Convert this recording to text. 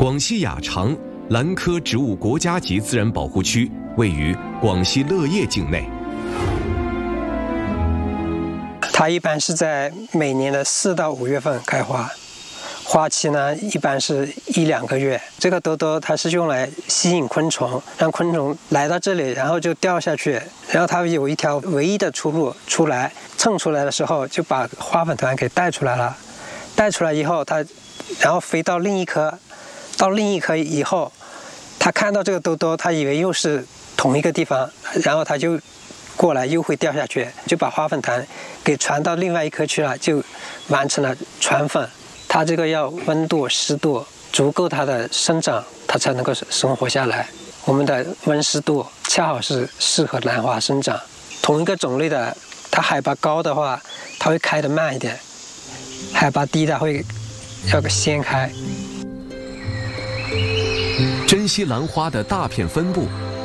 广西雅长兰科植物国家级自然保护区位于广西乐业境内。 它一般是在每年的4到5月份开花，花期呢一般是1、2个月。这个兜兜它是用来吸引昆虫，让昆虫来到这里，然后就掉下去，然后它有一条唯一的出路出来，蹭出来的时候就把花粉团给带出来了。带出来以后，它然后飞到另一颗，到另一颗以后，它看到这个兜兜，它以为又是同一个地方，然后它就过来又会掉下去，就把花粉团给传到另外一颗去了，就完成了传粉。它这个要温度、湿度足够它的生长，它才能够生活下来。我们的温湿度恰好是适合兰花生长。同一个种类的，它海拔高的话，它会开得慢一点；海拔低的会要先开。 珍稀兰花的大片分布